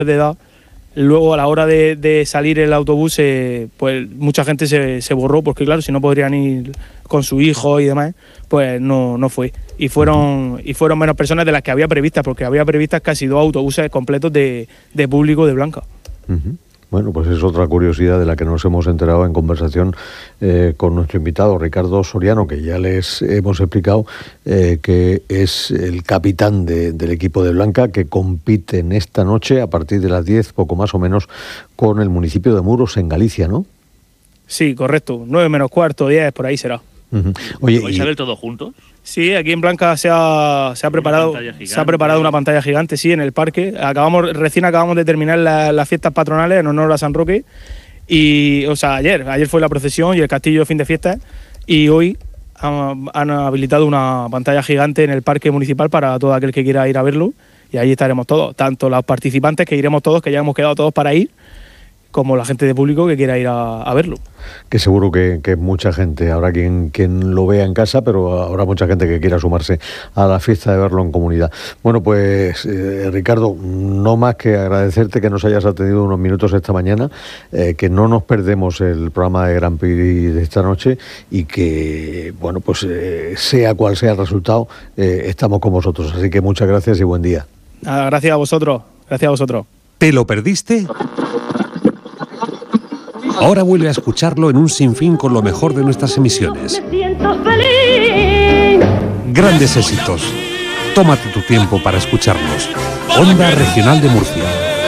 de edad. Luego a la hora de salir el autobús, pues mucha gente se borró, porque claro, si no podrían ir con su hijo y demás, pues no fue. Y fueron menos personas de las que había previstas, porque había previstas casi 2 autobuses completos de público de Blanca. Uh-huh. Bueno, pues es otra curiosidad de la que nos hemos enterado en conversación con nuestro invitado Ricardo Soriano, que ya les hemos explicado que es el capitán del equipo de Blanca, que compiten esta noche a partir de las 10, poco más o menos, con el municipio de Muros, en Galicia, ¿no? Sí, correcto, 9 menos cuarto, 10, por ahí será. Uh-huh. Oye, ¿Vais a ver todos juntos? Sí, aquí en Blanca se ha preparado una pantalla gigante, sí, en el parque. Recién acabamos de terminar las fiestas patronales en honor a San Roque. Y, o sea, ayer fue la procesión y el castillo de fin de fiesta. Y hoy han habilitado una pantalla gigante en el parque municipal para todo aquel que quiera ir a verlo. Y ahí estaremos todos, tanto los participantes, que iremos todos, que ya hemos quedado todos para ir, como la gente de público que quiera ir a verlo. Que seguro que mucha gente, habrá quien lo vea en casa, pero habrá mucha gente que quiera sumarse a la fiesta de verlo en comunidad. Bueno, pues Ricardo, no más que agradecerte que nos hayas atendido unos minutos esta mañana, que no nos perdemos el programa de Grand Prix de esta noche y que, bueno, pues sea cual sea el resultado, estamos con vosotros. Así que muchas gracias y buen día. Gracias a vosotros. ¿Te lo perdiste? Ahora vuelve a escucharlo en un sinfín con lo mejor de nuestras emisiones. Grandes éxitos. Tómate tu tiempo para escucharnos. Onda Regional de Murcia.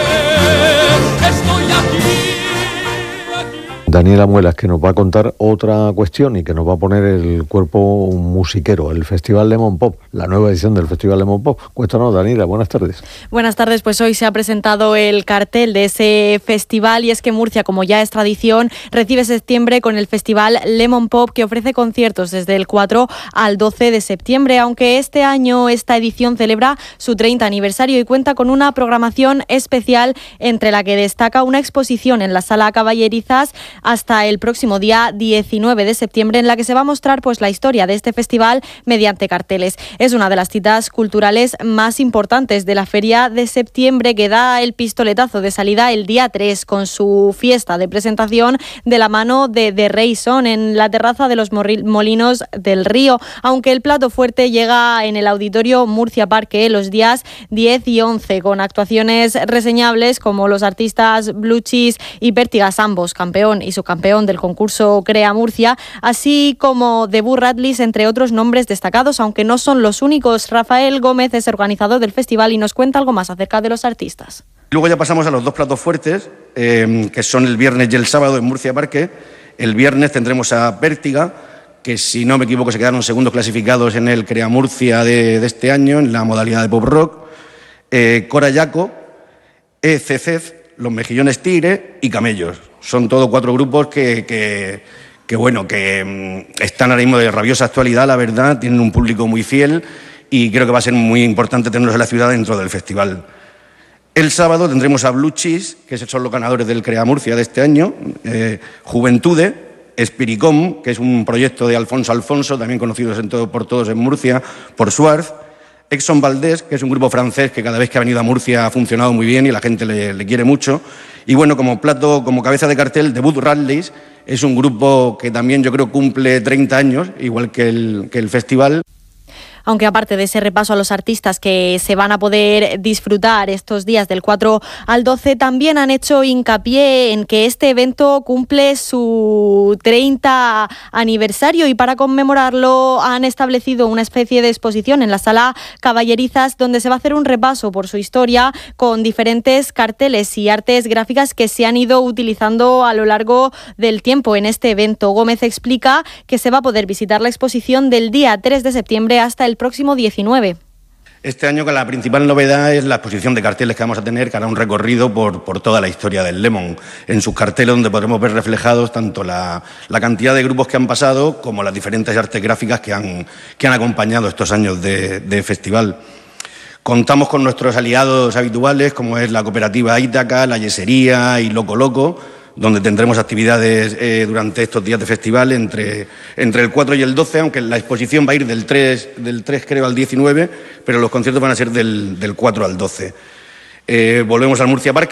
Daniela Muelas, que nos va a contar otra cuestión y que nos va a poner el cuerpo musiquero, el Festival Lemon Pop, la nueva edición del Festival Lemon Pop. Cuéntanos, Daniela, buenas tardes. Buenas tardes, pues hoy se ha presentado el cartel de ese festival y es que Murcia, como ya es tradición, recibe septiembre con el Festival Lemon Pop, que ofrece conciertos desde el 4 al 12 de septiembre, aunque este año esta edición celebra su 30 aniversario y cuenta con una programación especial, entre la que destaca una exposición en la Sala Caballerizas hasta el próximo día 19 de septiembre, en la que se va a mostrar pues la historia de este festival mediante carteles. Es una de las citas culturales más importantes de la feria de septiembre, que da el pistoletazo de salida el día 3 con su fiesta de presentación de la mano de The Rayson en la terraza de los Molinos del Río, aunque el plato fuerte llega en el Auditorio Murcia Parque los días 10 y 11 con actuaciones reseñables como los artistas Blue Cheese y Pértigas, ambos campeón y subcampeón del concurso Crea Murcia, así como The Boo Radleys, entre otros nombres destacados, aunque no son los únicos. Rafael Gómez es organizador del festival y nos cuenta algo más acerca de los artistas. Luego ya pasamos a los 2 platos fuertes, que son el viernes y el sábado en Murcia Parque. El viernes tendremos a Pértiga, que si no me equivoco se quedaron segundos clasificados en el Crea Murcia de este año, en la modalidad de pop rock. Cora Yaco, ECC, Los Mejillones Tigre y Camellos. Son todos 4 grupos que están ahora mismo de rabiosa actualidad, la verdad, tienen un público muy fiel y creo que va a ser muy importante tenerlos en la ciudad dentro del festival. El sábado tendremos a Blue Cheese, que son los ganadores del Crea Murcia de este año, Juventude, Spiricom, que es un proyecto de Alfonso, también conocidos por todos en Murcia, por Suarz, Exxon Valdés, que es un grupo francés que cada vez que ha venido a Murcia ha funcionado muy bien y la gente le quiere mucho. Y bueno, como cabeza de cartel, The Boo Radleys es un grupo que también yo creo cumple 30 años, igual que el festival. Aunque aparte de ese repaso a los artistas que se van a poder disfrutar estos días del 4 al 12, también han hecho hincapié en que este evento cumple su 30 aniversario y para conmemorarlo han establecido una especie de exposición en la Sala Caballerizas, donde se va a hacer un repaso por su historia con diferentes carteles y artes gráficas que se han ido utilizando a lo largo del tiempo en este evento. Gómez explica que se va a poder visitar la exposición del día 3 de septiembre hasta el próximo 19. Este año la principal novedad es la exposición de carteles que vamos a tener, que hará un recorrido por toda la historia del Lemon. En sus carteles donde podremos ver reflejados tanto la cantidad de grupos que han pasado como las diferentes artes gráficas que han acompañado estos años de festival. Contamos con nuestros aliados habituales como es la cooperativa Ítaca, la Yesería y Loco Loco, donde tendremos actividades durante estos días de festival entre el 4 y el 12, aunque la exposición va a ir del 3 creo al 19, pero los conciertos van a ser del 4 al 12. Volvemos al Murcia Parque.